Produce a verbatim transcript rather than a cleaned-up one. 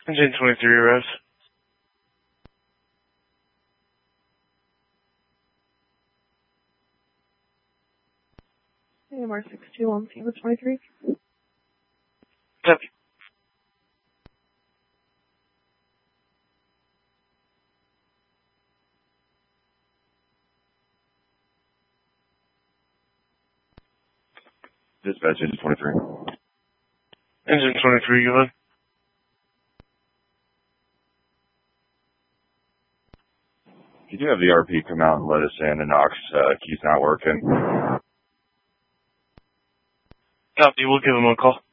Engine twenty-three arrives. A M R six two on scene with twenty-three. Copy. Dispatch, engine twenty-three. Engine twenty-three, go ahead. You do have the R P come out and let us in, and Knox uh, key's not working. Copy, we'll give him a call.